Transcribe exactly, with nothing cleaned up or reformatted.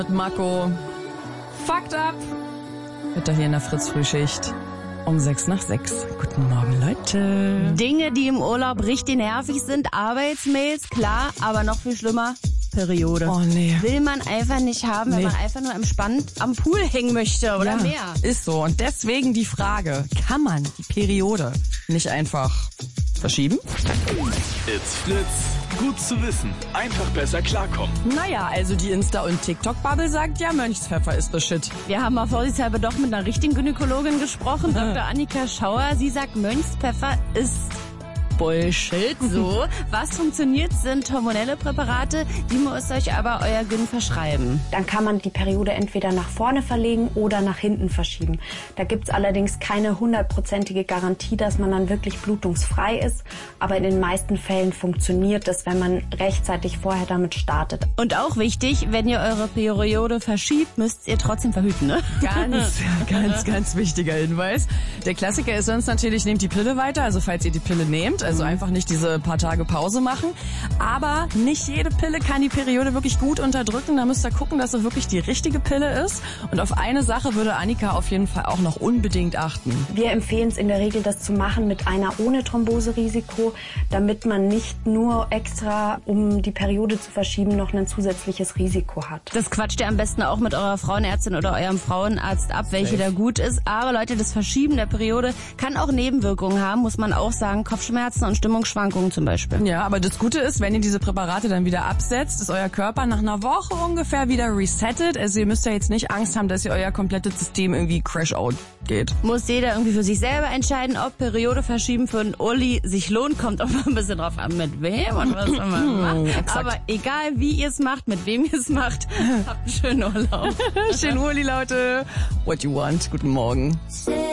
Mit Marco. Fucked up. Bitte hier in der Fritz-Frühschicht. Um sechs nach sechs. Guten Morgen, Leute. Dinge, die im Urlaub richtig nervig sind. Arbeitsmails, klar, aber noch viel schlimmer. Periode. Oh nee. Will man einfach nicht haben, wenn Nee. man einfach nur entspannt am Pool hängen möchte oder Ja, mehr. ist so. Und deswegen die Frage, kann man die Periode nicht einfach verschieben? It's Fritz. Gut zu wissen. Einfach besser klarkommen. Naja, also die Insta- und TikTok-Bubble sagt ja, Mönchspfeffer ist the shit. Wir haben mal vorsichtshalber doch mit einer richtigen Gynäkologin gesprochen, Doktor Annika Schauer. Sie sagt, Mönchspfeffer ist Bullshit. So, was funktioniert, sind hormonelle Präparate, die muss euch aber euer Gyn verschreiben. Dann kann man die Periode entweder nach vorne verlegen oder nach hinten verschieben. Da gibt's allerdings keine hundertprozentige Garantie, dass man dann wirklich blutungsfrei ist. Aber in den meisten Fällen funktioniert das, wenn man rechtzeitig vorher damit startet. Und auch wichtig, wenn ihr eure Periode verschiebt, müsst ihr trotzdem verhüten, ne? Ganz, ganz, ganz wichtiger Hinweis. Der Klassiker ist sonst natürlich, nehmt die Pille weiter, also falls ihr die Pille nehmt, also einfach nicht diese paar Tage Pause machen. Aber nicht jede Pille kann die Periode wirklich gut unterdrücken. Da müsst ihr gucken, dass sie wirklich die richtige Pille ist. Und auf eine Sache würde Annika auf jeden Fall auch noch unbedingt achten. Wir empfehlen es in der Regel, das zu machen mit einer ohne Thromboserisiko, damit man nicht nur extra, um die Periode zu verschieben, noch ein zusätzliches Risiko hat. Das quatscht ihr am besten auch mit eurer Frauenärztin oder eurem Frauenarzt ab, welche da gut ist. Aber Leute, das Verschieben der Periode kann auch Nebenwirkungen haben, muss man auch sagen. Kopfschmerzen und Stimmungsschwankungen zum Beispiel. Ja, aber das Gute ist, wenn ihr diese Präparate dann wieder absetzt, ist euer Körper nach einer Woche ungefähr wieder resettet. Also ihr müsst ja jetzt nicht Angst haben, dass ihr euer komplettes System irgendwie crash-out geht. Muss jeder irgendwie für sich selber entscheiden, ob Periode verschieben für einen Uli sich lohnt. Kommt auch mal ein bisschen drauf an, mit wem und was man macht. Aber egal, wie ihr es macht, mit wem ihr es macht, habt einen schönen Urlaub. Schönen Uli, Leute. What you want. Guten Morgen.